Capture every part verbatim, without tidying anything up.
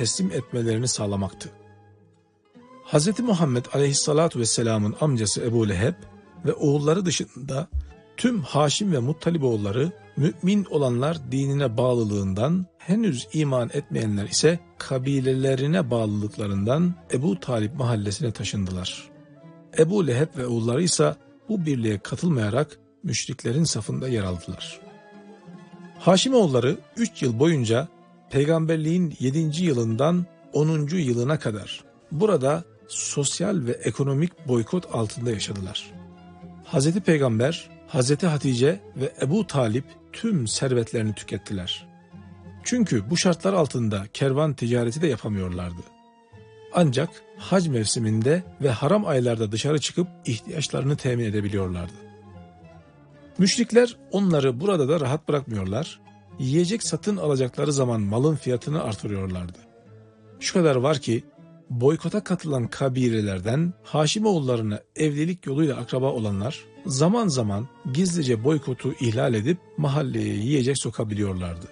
teslim etmelerini sağlamaktı. Hz. Muhammed aleyhissalatu vesselamın amcası Ebu Leheb ve oğulları dışında tüm Haşim ve Muttaliboğulları mümin olanlar dinine bağlılığından, henüz iman etmeyenler ise kabilelerine bağlılıklarından Ebu Talib mahallesine taşındılar. Ebu Leheb ve oğulları ise bu birliğe katılmayarak müşriklerin safında yer aldılar. Haşimoğulları üç yıl boyunca peygamberliğin yedinci yılından onuncu yılına kadar burada sosyal ve ekonomik boykot altında yaşadılar. Hazreti Peygamber, Hazreti Hatice ve Ebu Talip tüm servetlerini tükettiler. Çünkü bu şartlar altında kervan ticareti de yapamıyorlardı. Ancak hac mevsiminde ve haram aylarda dışarı çıkıp ihtiyaçlarını temin edebiliyorlardı. Müşrikler onları burada da rahat bırakmıyorlar, yiyecek satın alacakları zaman malın fiyatını artırıyorlardı. Şu kadar var ki boykota katılan kabilelerden Haşimoğullarına evlilik yoluyla akraba olanlar zaman zaman gizlice boykotu ihlal edip mahalleye yiyecek sokabiliyorlardı.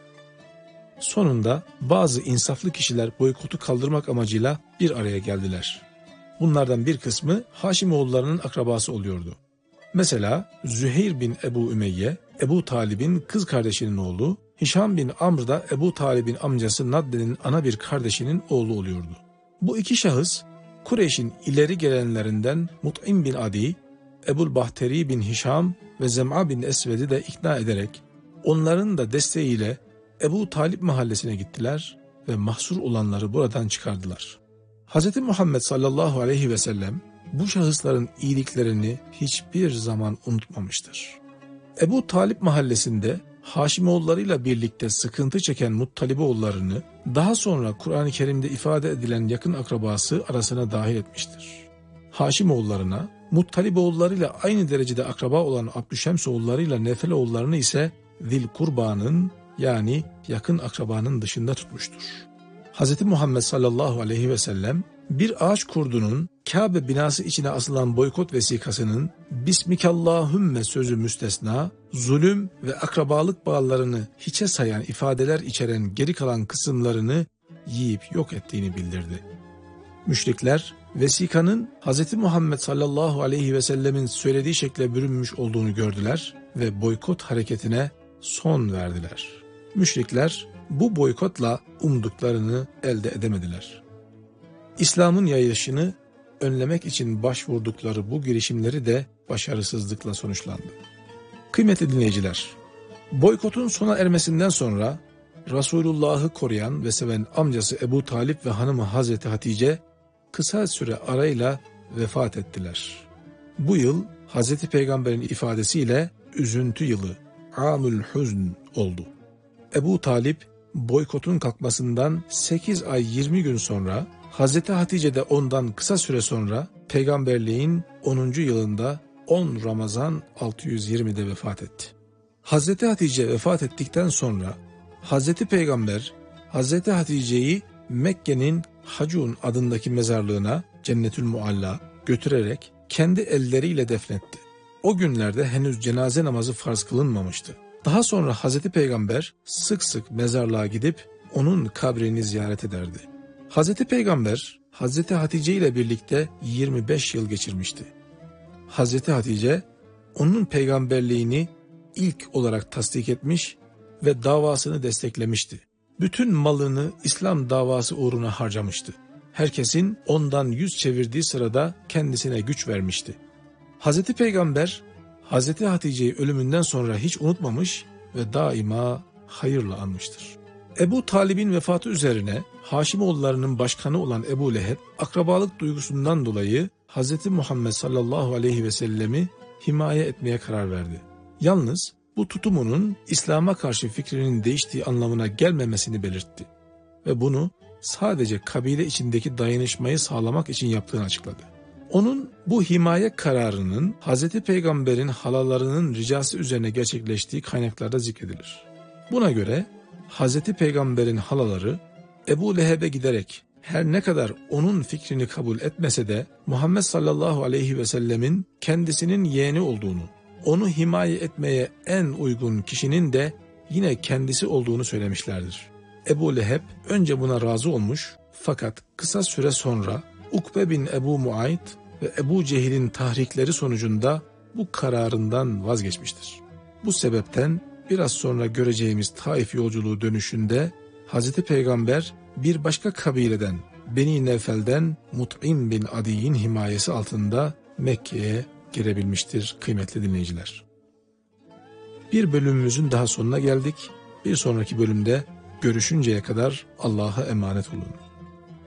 Sonunda bazı insaflı kişiler boykotu kaldırmak amacıyla bir araya geldiler. Bunlardan bir kısmı Haşimoğullarının akrabası oluyordu. Mesela Züheyr bin Ebu Ümeyye, Ebu Talib'in kız kardeşinin oğlu, Hişam bin Amr da Ebu Talib'in amcası Nadde'nin ana bir kardeşinin oğlu oluyordu. Bu iki şahıs Kureyş'in ileri gelenlerinden Mut'im bin Adi, Ebul Bahteri bin Hişam ve Zem'a bin Esved'i de ikna ederek onların da desteğiyle Ebu Talip mahallesine gittiler ve mahsur olanları buradan çıkardılar. Hz. Muhammed sallallahu aleyhi ve sellem bu şahısların iyiliklerini hiçbir zaman unutmamıştır. Ebu Talip mahallesinde Haşimoğullarıyla birlikte sıkıntı çeken Muttaliboğullarını daha sonra Kur'an-ı Kerim'de ifade edilen yakın akrabası arasına dahil etmiştir. Haşimoğullarına Muttaliboğullarıyla aynı derecede akraba olan Abdüşşemsoğullarıyla Nefeloğullarını ise Zil Kurba'nın yani yakın akrabanın dışında tutmuştur. Hz. Muhammed sallallahu aleyhi ve sellem bir ağaç kurdunun Kabe binası içine asılan boykot vesikasının Bismikallahümme sözü müstesna, zulüm ve akrabalık bağlarını hiçe sayan ifadeler içeren geri kalan kısımlarını yiyip yok ettiğini bildirdi. Müşrikler vesikanın Hz. Muhammed sallallahu aleyhi ve sellemin söylediği şekle bürünmüş olduğunu gördüler ve boykot hareketine son verdiler. Müşrikler bu boykotla umduklarını elde edemediler. İslam'ın yayılışını önlemek için başvurdukları bu girişimleri de başarısızlıkla sonuçlandı. Kıymetli dinleyiciler, boykotun sona ermesinden sonra Resulullah'ı koruyan ve seven amcası Ebu Talip ve hanımı Hazreti Hatice kısa süre arayla vefat ettiler. Bu yıl Hazreti Peygamber'in ifadesiyle üzüntü yılı, Amül Huzn oldu. Ebu Talip boykotun kalkmasından sekiz ay yirmi gün sonra, Hazreti Hatice de ondan kısa süre sonra peygamberliğin onuncu yılında on Ramazan altı yüz yirmide vefat etti. Hazreti Hatice vefat ettikten sonra Hazreti Peygamber Hazreti Hatice'yi Mekke'nin Hacun adındaki mezarlığına Cennetül Mualla götürerek kendi elleriyle defnetti. O günlerde henüz cenaze namazı farz kılınmamıştı. Daha sonra Hazreti Peygamber sık sık mezarlığa gidip onun kabrini ziyaret ederdi. Hazreti Peygamber Hazreti Hatice ile birlikte yirmi beş yıl geçirmişti. Hazreti Hatice onun peygamberliğini ilk olarak tasdik etmiş ve davasını desteklemişti. Bütün malını İslam davası uğruna harcamıştı. Herkesin ondan yüz çevirdiği sırada kendisine güç vermişti. Hazreti Peygamber Hazreti Hatice'yi ölümünden sonra hiç unutmamış ve daima hayırla anmıştır. Ebu Talib'in vefatı üzerine Haşimoğullarının başkanı olan Ebu Leheb akrabalık duygusundan dolayı Hazreti Muhammed sallallahu aleyhi ve sellemi himaye etmeye karar verdi. Yalnız bu tutumunun İslam'a karşı fikrinin değiştiği anlamına gelmemesini belirtti ve bunu sadece kabile içindeki dayanışmayı sağlamak için yaptığını açıkladı. Onun bu himaye kararının Hazreti Peygamber'in halalarının ricası üzerine gerçekleştiği kaynaklarda zikredilir. Buna göre Hazreti Peygamber'in halaları Ebu Leheb'e giderek her ne kadar onun fikrini kabul etmese de Muhammed sallallahu aleyhi ve sellemin kendisinin yeğeni olduğunu, onu himaye etmeye en uygun kişinin de yine kendisi olduğunu söylemişlerdir. Ebu Leheb önce buna razı olmuş fakat kısa süre sonra Ukbe bin Ebu Muayt ve Ebu Cehil'in tahrikleri sonucunda bu kararından vazgeçmiştir. Bu sebepten biraz sonra göreceğimiz Taif yolculuğu dönüşünde Hazreti Peygamber bir başka kabileden Beni Nevfel'den Mut'im bin Adi'nin himayesi altında Mekke'ye girebilmiştir kıymetli dinleyiciler. Bir bölümümüzün daha sonuna geldik. Bir sonraki bölümde görüşünceye kadar Allah'a emanet olun.